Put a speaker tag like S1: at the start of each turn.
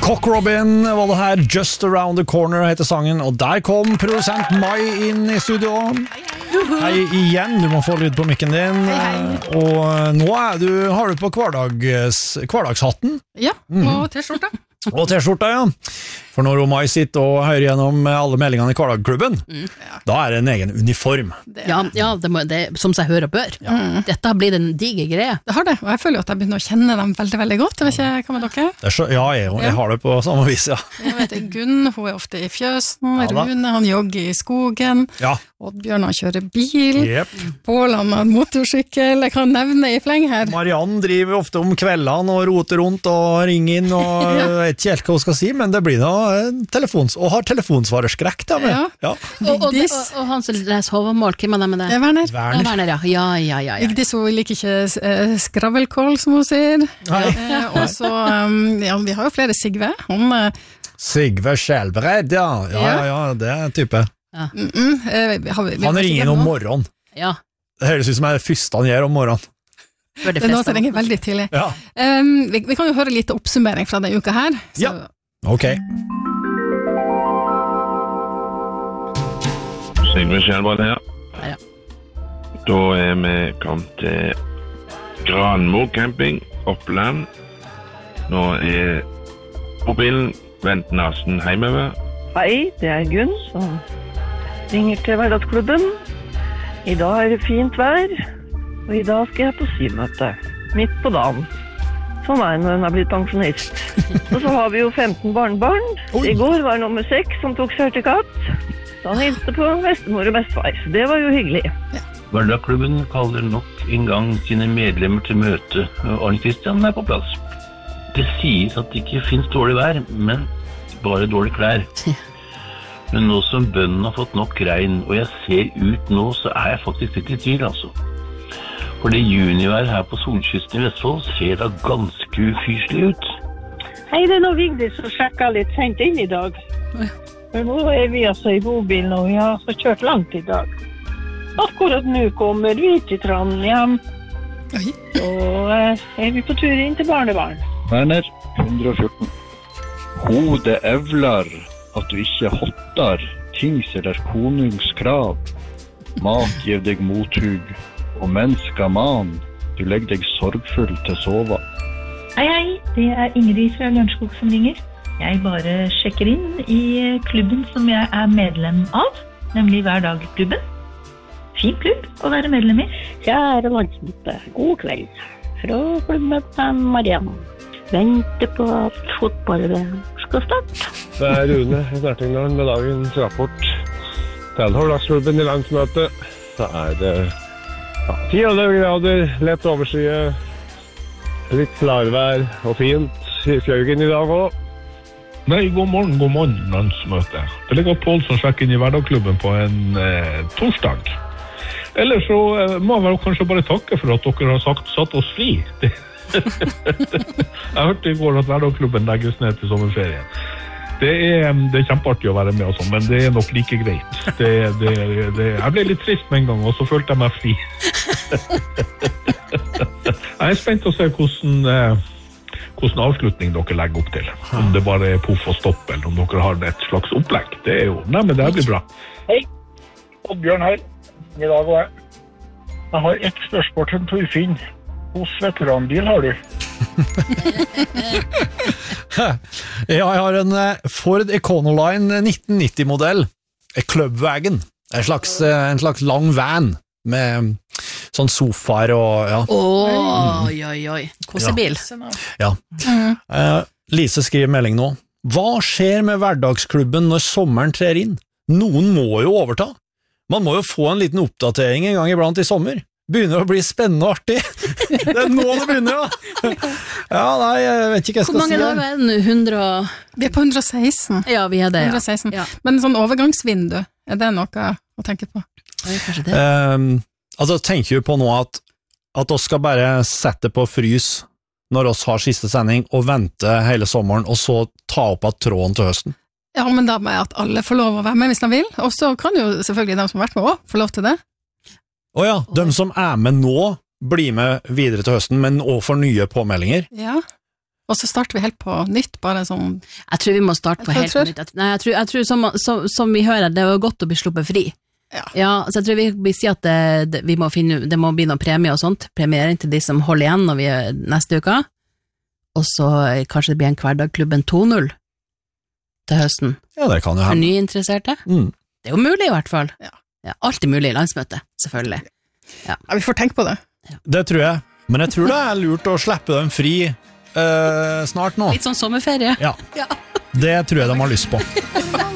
S1: Cock Robin var det her, Just Around the Corner heter sangen, og der kom produsent Mai inn i studio. Hei igjen, du må få lyd på mikken din. Og nå har du på hverdagshatten.
S2: Ja, og t-skjorta.
S1: Og t-skjorta, ja. For når Mai sitter og hører gjennom alle meldingene i Hverdagklubben, da det en egen uniform.
S3: Ja, det som seg hører bør. Dette har blitt en diger greie.
S2: Det har det, og jeg føler jo at jeg begynner å kjenne dem veldig, veldig godt. Jeg vet ikke, hva med dere?
S1: Ja, jeg har det på samme vis, ja.
S2: Jeg vet, Gunn, hun ofte i fjøsen, Rune, han jogger i skogen, Oddbjørn, han kjører bil, Pål, han har motorsykkel, jeg kan nevne i fleng her.
S1: Mariann driver ofte om kveldene og roter rundt og ringer inn, og jeg vet ikke helt hva hun skal si, men det blir da og har telefonsvarerskrekk da med.
S3: Og han som leser hovedmål, hvem er det med det?
S2: Werner,
S3: ja.
S2: Vigdis, hun liker ikke skravlkål, som hun sier. Og så, vi har jo flere Sigve.
S1: Sigve Skjelbred, ja, det type. Han ringer om morgenen.
S3: Ja.
S1: Det høres ut som det første han gjør om morgenen.
S2: Det er noe som ringer veldig tidlig. Vi kan jo høre litt oppsummering fra denne uka her.
S1: Ja, ok.
S4: Sigve Skjelbred her. Da vi kommet til Granmo camping, Oppland. Nå mobilen vendt nesten hjemover.
S5: Hei, det Gunn som ringer til Hverdagsklubben. I dag det fint vær, og i dag skal jeg på symøte, midt på dagen. Sånn når hun blitt pensjonist. Og så har vi jo 15 barnebarn. I går var nummer 6 som tok sertifikat. Så han hilste på bestemor og bestefar. Det var jo hyggelig.
S6: Hverdagsklubben kaller nok en gang sine medlemmer til møte. Arne Kristian på plass. Det sies at det ikke finnes dårlig vær, men bare dårlig klær. Men nå som bøndene har fått nok regn, og jeg ser ut nå, så jeg faktisk litt i tvil, altså. For det junivær her på solkysten i Vestfold ser da ganske ufyselig ut.
S5: Hei, det nå Vigdis som sjekket litt sent inn i dag. Men nå vi altså i bobilen, og vi har så kjørt langt i dag. Akkurat nå kommer vi til Trondheim. Så vi på tur inn til barnebarn.
S7: Werner, 114. Hode evlar at du ikke hottar, ting ser der konungs krav. Mat gjev deg mothug, og menneska man, du legger deg sorgfull til sova.
S8: Hei, det Ingrid fra Lørenskog som ringer. Jeg bare sjekker inn i klubben som jeg medlem av, nemlig Hverdagklubben. Fin klubb å være medlem i.
S5: Kjære landsmøte, god kveld. Fra klubben Marianne. Venter på at fotballet skal starte.
S4: Det Rune i Nertingland med dagens rapport til Hverdagsklubben i landsmøte. Så det 10 grader, lett overskyet, litt klarvær og fint i Fjøgen i dag også. Nei, god morgen, landsmøte. Det ligger Pål som sjekker inn i Hverdagsklubben på en torsdag. Eller så må jeg vel kanskje bare takke for at dere har satt oss fri. Jeg hørte i går at Hverdagsklubben legges ned til sommerferien. Det er kjempeartig å være med og sånn, men det nok like greit. Jeg ble litt trist med en gang, og så følte jeg meg fri. Jeg spent å se hvordan avslutning dere legger opp til. Om det bare puff og stopp, eller om dere har et slags opplegg. Men det blir bra.
S9: Hei, Oddbjørn her. I dag var jeg har et spørsmål til Torfinn. Hos veteranbil har du?
S1: Jeg har en Ford Econoline 1990-modell. Clubwagon. En slags lang van med sånn sofaer og
S3: Oi. Kosebil.
S1: Ja. Lise skriver melding nå. Hva skjer med Hverdagsklubben når sommeren trer inn? Noen må jo overta. Man må jo få en liten oppdatering en gang iblant i sommer. Begynner å bli spennende og artig. Det nå det begynner, ja. Ja, nei, jeg vet ikke hva jeg skal si.
S3: Hvor mange dager det? 100?
S2: Vi på 116.
S3: Ja, vi det,
S2: 116.
S3: Ja.
S2: Men sånn overgangsvindu, det noe å tenke på?
S3: Kanskje det.
S1: Altså, tenker vi på nå at oss skal bare sette på frys når oss har siste sending, og vente hele sommeren, og så ta opp av tråden til høsten?
S2: Ja, men da med at alle får lov å være med hvis de vil, og så kan jo selvfølgelig de som har vært med også få lov til det.
S1: Åja, de som med nå blir med videre til høsten, men også får nye påmeldinger.
S2: Ja. Og så starter vi helt på nytt, bare sånn...
S3: Jeg tror vi må starte på helt på nytt. Nei, jeg tror som vi hører, det var godt å bli sluppet fri. Ja, så jeg tror vi sier at det må bli noen premie og sånt, premiering til de som holder igjen når vi neste uke, og så kanskje det blir en hverdagklubben 2.0 til høsten.
S1: Ja, det kan jo hende.
S3: For nyinteresserte. Det er jo mulig i hvert fall. Ja, alt er mulig i landsmøtet, selvfølgelig. Ja,
S2: vi får tenke på det.
S1: Det tror jeg, men jeg tror det er lurt å slippe dem fri snart nå.
S3: Litt sånn sommerferie.
S1: Ja. Det tror jeg de har lyst på.